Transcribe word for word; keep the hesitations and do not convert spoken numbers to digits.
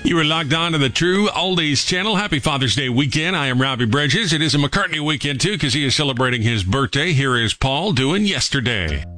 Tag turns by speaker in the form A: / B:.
A: You are logged on to the True Oldies channel. Happy Father's Day weekend. I am Robbie Bridges. It is a McCartney weekend, too, because he is celebrating his birthday. Here is Paul doing Yesterday.